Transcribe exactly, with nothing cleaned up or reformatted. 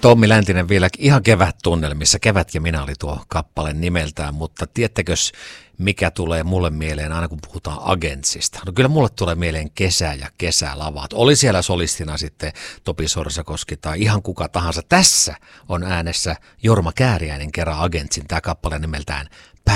Tommi Läntinen vielä ihan kevättunnelmissa. Kevät ja minä oli tuo kappale nimeltään, mutta tiedättekös mikä tulee mulle mieleen aina kun puhutaan Agentsista? No kyllä mulle tulee mieleen kesä ja kesälavat. Oli siellä solistina sitten Topi Sorsakoski tai ihan kuka tahansa. Tässä on äänessä Jorma Kääriäinen kerran Agentsin, tämä kappale nimeltään